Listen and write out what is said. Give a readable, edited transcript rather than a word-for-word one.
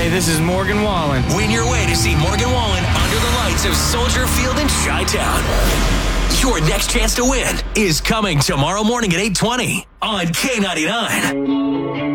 Hey, this is Morgan Wallen. Win your way to see Morgan Wallen under the lights of Soldier Field in Chi-Town. Your next chance to win is coming tomorrow morning at 8:20 on K99.